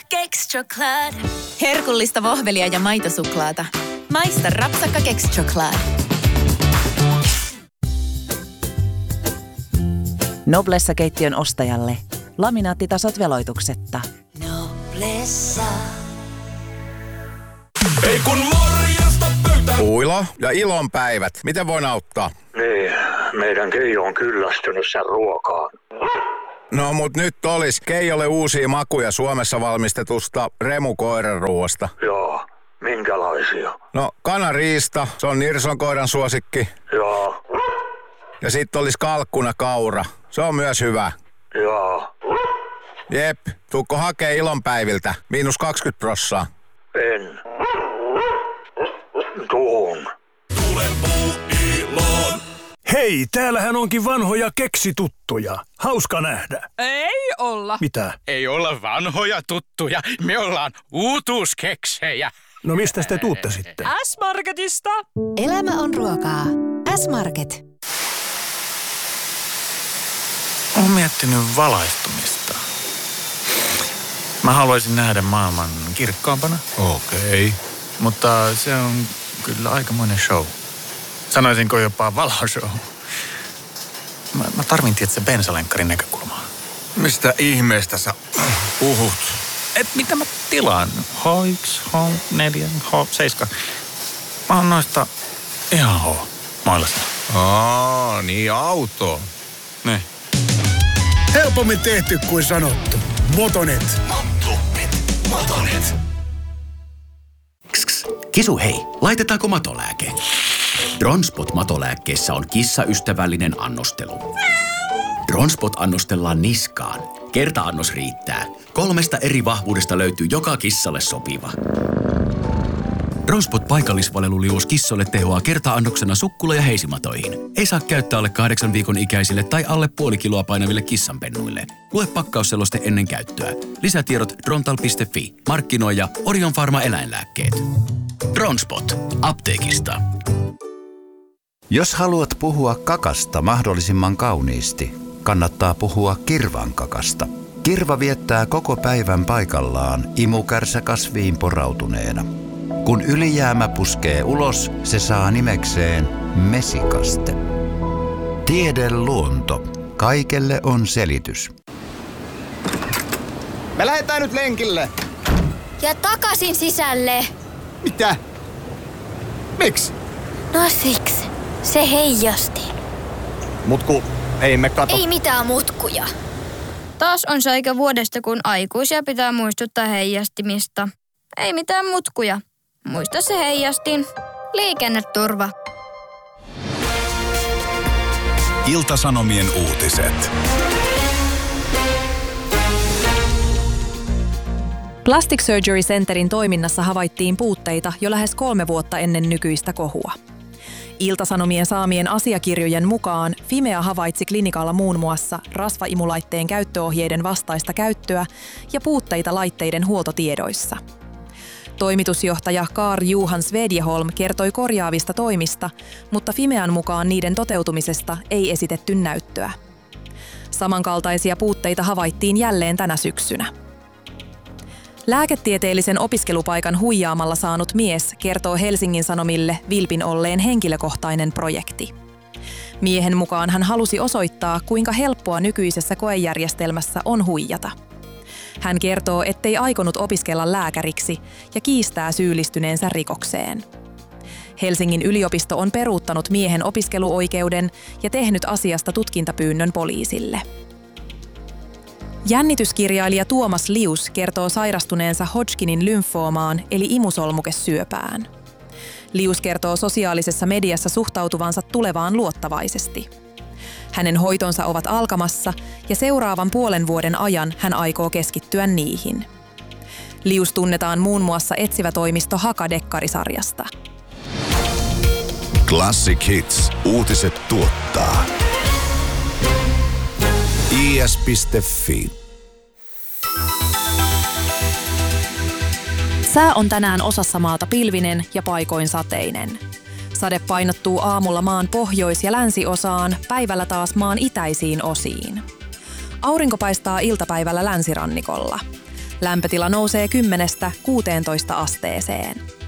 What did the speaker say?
Kexchoklad. Herkullista vohvelia ja maitosuklaata. Maista rapsakka Kexchoklad. Noblessa-keittiön ostajalle. Laminaattitasot veloituksetta. Noblessa. Ei kun morjesta pöytä. Uilo ja ilon päivät. Miten voin auttaa? Niin, meidän Keijo on kyllästynyt sen ruokaan. No mut nyt olis Keijolle uusia makuja Suomessa valmistetusta Remu-koiranruoasta. Joo, minkälaisia? No kanariista, se on Nirson koiran suosikki. Joo, Ja sitten olis kalkkuna kaura, se on myös hyvä. joo, Jep, tuukko hakee ilonpäiviltä, -20%. en. Tuun. Tule puuiloon. Hei, täällähän onkin vanhoja keksituttuja. Hauska nähdä. Ei olla. Mitä? Ei olla vanhoja tuttuja, me ollaan uutuuskeksejä. No mistä te tuutte sitten? S-Marketista. Elämä on ruokaa. S-Market. Olen miettinyt valaistumista. Mä haluaisin nähdä maailman kirkkaampana. Okei. Mutta se on kyllä aikamoinen show. Sanoisinko jopa valoshow. Mä tarvin tietysti bensalenkkarin näkökulmaa. Mistä ihmeestä sä puhut? Et mitä mä tilaan? H1, H4, H7. Mä oon noista ihan H-mailasta. Niin auto. Ne. Helpommin tehty kuin sanottu. Motonet. Motonet. Kisu hei, laitetaanko matolääke? Dronspot-matolääkkeessä on kissaystävällinen annostelu. Dronspot annostellaan niskaan. Kerta-annos riittää. 3 eri vahvuudesta löytyy joka kissalle sopiva. Dronspot paikallisvaleluliuos kissoille tehoaa kerta-annoksena sukkula- ja heisimatoihin. Ei saa käyttää alle 8 viikon ikäisille tai alle puoli kiloa painaville kissanpennuille. Lue pakkausseloste ennen käyttöä. Lisätiedot drontal.fi. Markkinoija Orion Pharma eläinlääkkeet. Dronspot. Apteekista. Jos haluat puhua kakasta mahdollisimman kauniisti, kannattaa puhua kirvan kakasta. Kirva viettää koko päivän paikallaan imukärsäkasviin porautuneena. Kun ylijäämä puskee ulos, se saa nimekseen mesikaste. Tiedeluonto. Kaikelle on selitys. Me lähdetään nyt lenkille. Ja takaisin sisälle. Mitä? Miksi? No siksi. Se heijasti. Mutku, ei me kato. Ei mitään mutkuja. Taas on se aika vuodesta, kun aikuisia pitää muistuttaa heijastimista. Ei mitään mutkuja. Muista se heijastin. Liikenneturva. Ilta-Sanomien uutiset. Plastic Surgery Centerin toiminnassa havaittiin puutteita jo lähes 3 vuotta ennen nykyistä kohua. Ilta-Sanomien saamien asiakirjojen mukaan Fimea havaitsi klinikalla muun muassa rasvaimulaitteen käyttöohjeiden vastaista käyttöä ja puutteita laitteiden huoltotiedoissa. Toimitusjohtaja Carl-Johan Svedjeholm kertoi korjaavista toimista, mutta Fimean mukaan niiden toteutumisesta ei esitetty näyttöä. Samankaltaisia puutteita havaittiin jälleen tänä syksynä. Lääketieteellisen opiskelupaikan huijaamalla saanut mies kertoo Helsingin Sanomille vilpin olleen henkilökohtainen projekti. Miehen mukaan hän halusi osoittaa, kuinka helppoa nykyisessä koejärjestelmässä on huijata. Hän kertoo, ettei aikonut opiskella lääkäriksi ja kiistää syyllistyneensä rikokseen. Helsingin yliopisto on peruuttanut miehen opiskeluoikeuden ja tehnyt asiasta tutkintapyynnön poliisille. Jännityskirjailija Tuomas Lius kertoo sairastuneensa Hodgkinin lymfoomaan eli imusolmukesyöpään. Lius kertoo sosiaalisessa mediassa suhtautuvansa tulevaan luottavaisesti. Hänen hoitonsa ovat alkamassa ja seuraavan 5 vuoden ajan hän aikoo keskittyä niihin. Lius tunnetaan muun muassa etsivätoimisto Haka-dekkarisarjasta. Classic Hits. Uutiset tuottaa. is.fi. Sää on tänään osassa maata pilvinen ja paikoin sateinen. Sade painottuu aamulla maan pohjois- ja länsiosaan, päivällä taas maan itäisiin osiin. Aurinko paistaa iltapäivällä länsirannikolla. Lämpötila nousee 10–16 asteeseen.